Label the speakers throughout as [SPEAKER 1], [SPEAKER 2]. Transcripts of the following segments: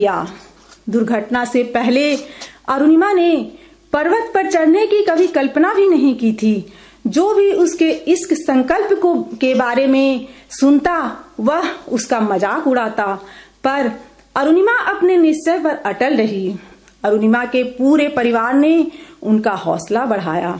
[SPEAKER 1] या दुर्घटना से पहले अरुणिमा ने पर्वत पर चढ़ने की कभी कल्पना भी नहीं की थी। जो भी उसके इस संकल्प के बारे में सुनता वह उसका मजाक उड़ाता, पर अरुणिमा अपने निश्चय पर अटल रही। अरुणिमा के पूरे परिवार ने उनका हौसला बढ़ाया।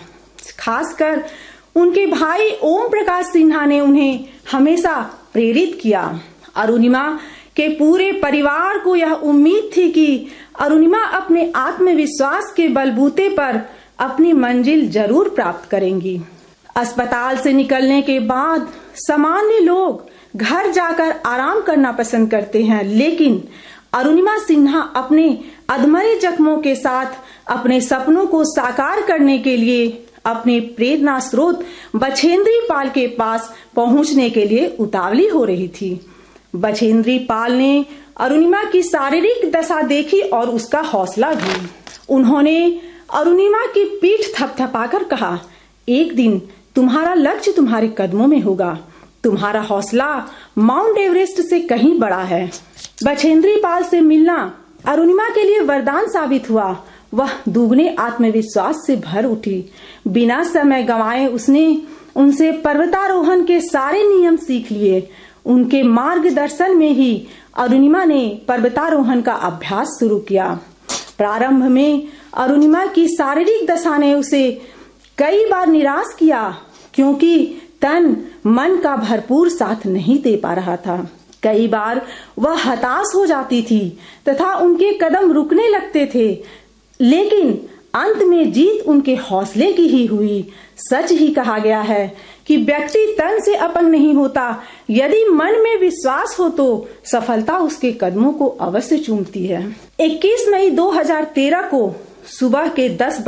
[SPEAKER 1] खासकर उनके भाई ओम प्रकाश सिन्हा ने उन्हें हमेशा प्रेरित किया। अरुणिमा के पूरे परिवार को यह उम्मीद थी कि अरुणिमा अपने आत्मविश्वास के बलबूते पर अपनी मंजिल जरूर प्राप्त करेंगी। अस्पताल से निकलने के बाद सामान्य लोग घर जाकर आराम करना पसंद करते हैं, लेकिन अरुणिमा सिन्हा अपने अधमरे जख्मों के साथ अपने सपनों को साकार करने के लिए अपने प्रेरणा स्रोत बछेंद्री पाल के पास पहुंचने के लिए उतावली हो रही थी। बछेंद्री पाल ने अरुणिमा की शारीरिक दशा देखी और उसका हौसला भी। उन्होंने अरुणिमा की पीठ थपथपाकर कहा, एक दिन तुम्हारा लक्ष्य तुम्हारे कदमों में होगा। तुम्हारा हौसला माउंट एवरेस्ट से कहीं बड़ा है। बछेंद्री पाल से मिलना अरुणिमा के लिए वरदान साबित हुआ। वह दुगने आत्मविश्वास से भर उठी। बिना समय गंवाए उसने उनसे पर्वतारोहण के सारे नियम सीख लिए। उनके मार्गदर्शन में ही अरुणिमा ने पर्वतारोहण का अभ्यास शुरू किया। प्रारंभ में अरुणिमा की शारीरिक दशा ने उसे कई बार निराश किया, क्योंकि तन मन का भरपूर साथ नहीं दे पा रहा था। कई बार वह हताश हो जाती थी तथा उनके कदम रुकने लगते थे, लेकिन अंत में जीत उनके हौसले की ही हुई। सच ही कहा गया है कि व्यक्ति तन से अपंग नहीं होता। यदि मन में विश्वास हो तो सफलता उसके कदमों को अवश्य चूमती है। 21 मई 2013 को सुबह के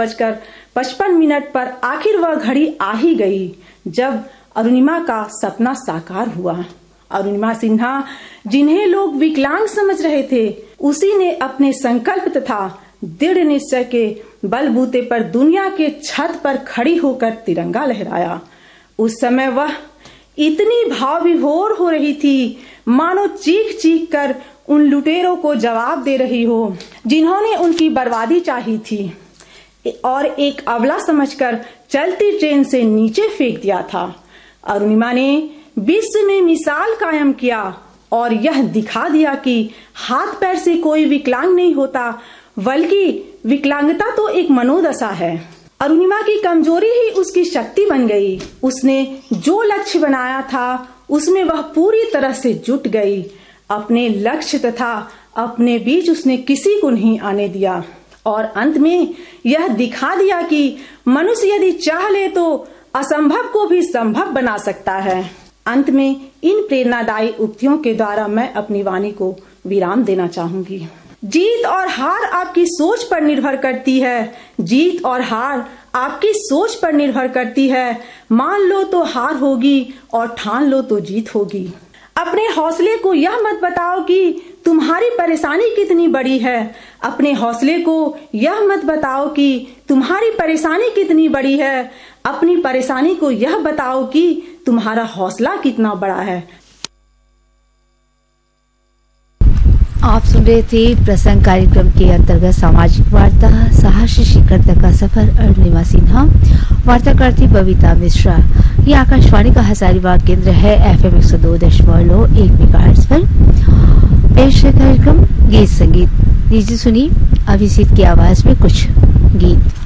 [SPEAKER 1] 10:55 पर आखिर वह घड़ी आ ही गई जब अरुणिमा का सपना साकार हुआ। अरुणिमा सिन्हा, जिन्हें लोग विकलांग समझ रहे थे, उसी ने अपने संकल्प तथा दृढ़ निश्चय के बलबूते पर दुनिया के छत पर खड़ी होकर तिरंगा लहराया। उस समय वह इतनी भाव विभोर हो रही थी मानो चीख चीख कर उन लुटेरों को जवाब दे रही हो जिन्होंने उनकी बर्बादी चाही थी और एक अबला समझकर चलती ट्रेन से नीचे फेंक दिया था। अरुणिमा ने विश्व में मिसाल कायम किया और यह दिखा दिया कि हाथ पैर से कोई विकलांग नहीं होता, बल्कि विकलांगता तो एक मनोदशा है। अरुणिमा की कमजोरी ही उसकी शक्ति बन गई। उसने जो लक्ष्य बनाया था उसमें वह पूरी तरह से जुट गई। अपने लक्ष्य तथा अपने बीच उसने किसी को नहीं आने दिया और अंत में यह दिखा दिया कि मनुष्य यदि चाह ले तो असंभव को भी संभव बना सकता है। अंत में इन प्रेरणादायी उक्तियों के द्वारा मैं अपनी वाणी को विराम देना चाहूंगी। जीत और हार आपकी सोच पर निर्भर करती है। जीत और हार आपकी सोच पर निर्भर करती है। मान लो तो हार होगी और ठान लो तो जीत होगी। अपने हौसले को यह मत बताओ कि तुम्हारी परेशानी कितनी बड़ी है। अपने हौसले को यह मत बताओ कि तुम्हारी परेशानी कितनी बड़ी है। अपनी परेशानी को यह बताओ कि तुम्हारा हौसला कितना बड़ा है।
[SPEAKER 2] आप सुन रहे थे प्रसंग कार्यक्रम के अंतर्गत सामाजिक वार्ता साहसी शिखर तक का सफर, अरुणिमा सिन्हा। वार्ता करती बबीता मिश्रा। ये आकाशवाणी का हजारीबाग केंद्र है, FM 102.1 मेगाहर्ट्ज पर। पेश है कार्यक्रम गीत संगीत। लीजिए सुनिए अभिजीत की आवाज में कुछ गीत।